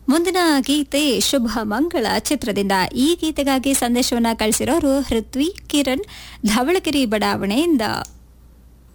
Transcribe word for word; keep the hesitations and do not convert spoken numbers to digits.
ಮುಂದಿನ ಗೀತೆ ಶುಭ ಮಂಗಳ ಚಿತ್ರದಿಂದ. ಈ ಗೀತೆಗಾಗಿ ಸಂದೇಶವನ್ನ ಕಳಿಸಿರೋರು ಹೃತ್ವಿ ಕಿರಣ್ ಧವಳಗಿರಿ ಬಡಾವಣೆಯಿಂದ.